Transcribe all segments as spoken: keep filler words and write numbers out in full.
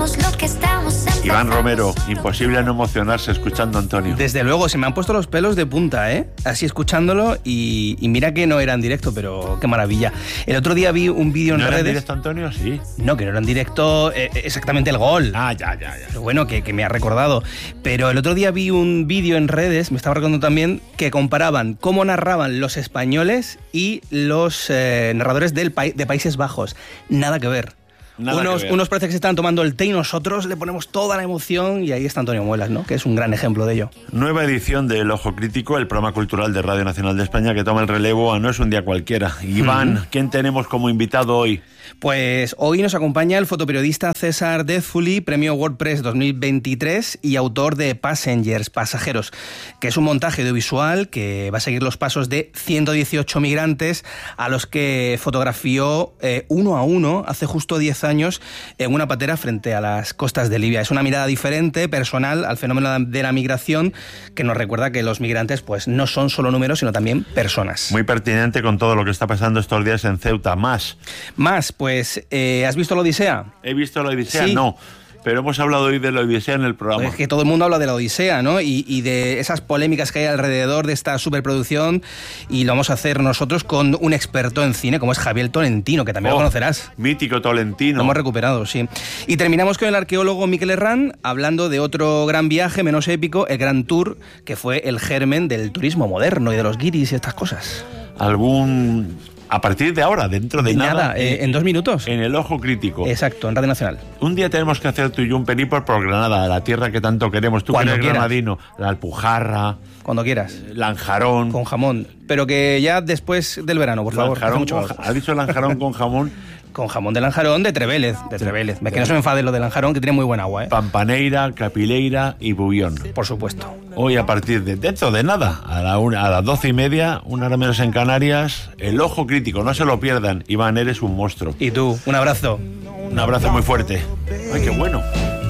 somos lo que estamos. Iván Romero, imposible no emocionarse escuchando a Antonio. Desde luego, se me han puesto los pelos de punta, ¿eh? Así escuchándolo y, y mira que no era en directo, pero qué maravilla. El otro día vi un vídeo en ¿No redes... era en directo, Antonio? Sí. No, que no era en directo eh, exactamente el gol. Ah, ya, ya, ya. Pero bueno, que, que me ha recordado. Pero el otro día vi un vídeo en redes, me estaba recordando también, que comparaban cómo narraban los españoles y los eh, narradores del pa- de Países Bajos. Nada que ver. Nada Unos, que ver. unos parece que se están tomando el té y nosotros le ponemos toda la emoción y ahí está Antonio Muelas, ¿no? Que es un gran ejemplo de ello. Nueva edición de El Ojo Crítico, el programa cultural de Radio Nacional de España que toma el relevo a No es un día cualquiera. Iván, uh-huh. ¿Quién tenemos como invitado hoy? Pues hoy nos acompaña el fotoperiodista César Deathfully, premio WordPress dos mil veintitrés y autor de Passengers, Pasajeros, que es un montaje audiovisual que va a seguir los pasos de ciento dieciocho migrantes a los que fotografió eh, uno a uno hace justo diez años en una patera frente a las costas de Libia. Es una mirada diferente, personal, al fenómeno de la migración, que nos recuerda que los migrantes pues no son solo números, sino también personas. Muy pertinente con todo lo que está pasando estos días en Ceuta. Más. Más, pues, eh, ¿has visto la Odisea? He visto la Odisea, sí. No. Pero hemos hablado hoy de la Odisea en el programa. Pues es que todo el mundo habla de la Odisea, ¿no? Y, y de esas polémicas que hay alrededor de esta superproducción, y lo vamos a hacer nosotros con un experto en cine, como es Javier Tolentino, que también oh, lo conocerás. Mítico Tolentino. Lo hemos recuperado, sí. Y terminamos con el arqueólogo Miquel Herrán, hablando de otro gran viaje, menos épico, el Gran Tour, que fue el germen del turismo moderno y de los guiris y estas cosas. Algún... A partir de ahora, dentro de nada, nada eh, en, en dos minutos. En El Ojo Crítico. Exacto, en Radio Nacional. Un día tenemos que hacer tú y yo un periplo por Granada, la tierra que tanto queremos. Tú que eres granadino, la Alpujarra. Cuando quieras. Lanjarón. Con jamón. Pero que ya después del verano, por favor. Lanjarón con, ¿ha dicho Lanjarón con jamón? Con jamón de Lanjarón de Trevélez. De Trevélez. Sí. Que no se me enfade lo de Lanjarón, que tiene muy buen agua, ¿eh? Pampaneira, Capileira y Bubión. Por supuesto. Hoy a partir de dentro de nada, a, la una, a las doce y media, una hora menos en Canarias, El Ojo Crítico, no se lo pierdan. Iván, eres un monstruo. Y tú, un abrazo. Un abrazo muy fuerte. Ay, qué bueno.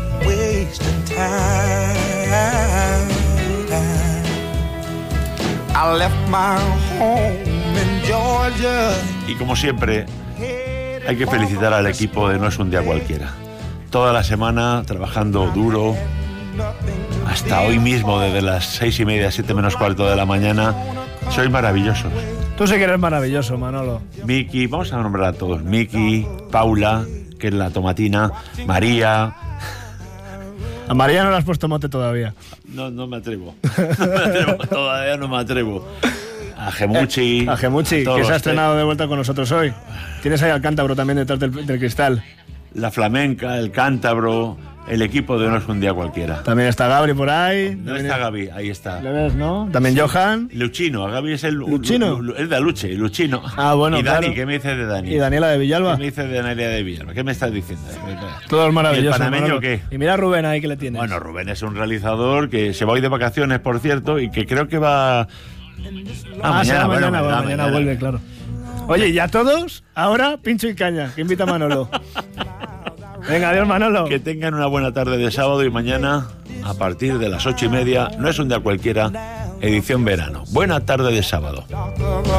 I left my home in Georgia. Y como siempre, hay que felicitar al equipo de No es un día cualquiera. Toda la semana trabajando duro, hasta hoy mismo, desde las seis y media, siete menos cuarto de la mañana. Sois maravillosos. Tú sí que eres maravilloso, Manolo. Miki, vamos a nombrar a todos. Miki, Paula, que es la tomatina, María. A María no le has puesto mote todavía. No, no me atrevo. No me atrevo, todavía no me atrevo. A Gemuchi. A Gemuchi, que se ha estrenado de vuelta con nosotros hoy. Tienes ahí al cántabro también detrás del, del cristal. La flamenca, el cántabro, el equipo de No es un día cualquiera. También está Gabri por ahí. No está Gaby, ahí está. ¿Le ves, no? También sí. Johan. Luchino, a Gaby es el... ¿Luchino? Es de Luche, Luchino. Ah, bueno, Y Dani, claro. ¿qué me dices de Dani? ¿Y Daniela de Villalba? ¿Qué me dices de Daniela de Villalba? ¿Qué me estás diciendo? Todo es maravilloso. ¿Y el panameño Manolo. qué? Y mira a Rubén ahí que le tienes. Bueno, Rubén es un realizador que se va hoy de vacaciones, por cierto, y que creo que va... Ah, ah mañana, sí, mañana, bueno, mañana, mañana, mañana mañana vuelve, claro. Oye, ¿ya todos? Ahora, pincho y caña, que invita a Manolo. Venga, adiós, Manolo. Que tengan una buena tarde de sábado y mañana, a partir de las ocho y media, No es un día cualquiera, edición verano. Buena tarde de sábado.